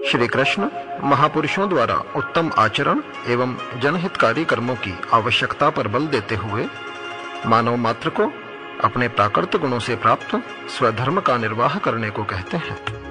श्री कृष्ण महापुरुषों द्वारा उत्तम आचरण एवं जनहितकारी कर्मों की आवश्यकता पर बल देते हुए मानव मात्र को अपने प्राकृत गुणों से प्राप्त स्वधर्म का निर्वाह करने को कहते हैं।